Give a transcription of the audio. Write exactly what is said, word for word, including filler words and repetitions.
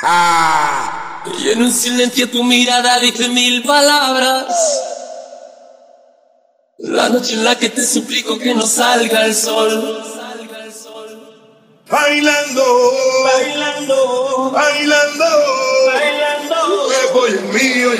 Ah. Y en un silencio tu mirada dice mil palabras. La noche en la que te suplico que no salga el sol. Bailando, bailando, bailando.